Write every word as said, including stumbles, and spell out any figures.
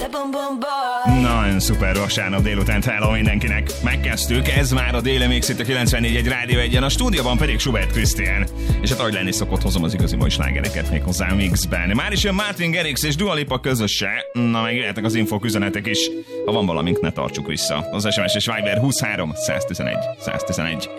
Nagyon szuper vasárnap délután, hello mindenkinek. Megkezdtük, ez már a Déli Mix itt a kilencvennégy egy Rádió egyen, a stúdióban pedig Schubert Krisztián. És hát ahogy lenni szokott, hozom az igazi mai slágereket még hozzá a mixben. Már is jön Martin Garrix és Dua Lipa közöse. Na meg jöhetek az infók, üzenetek is. Ha van valamink, ne tartsuk vissza. Az es em es és Viber huszonhárom száztizenegy száztizenegy.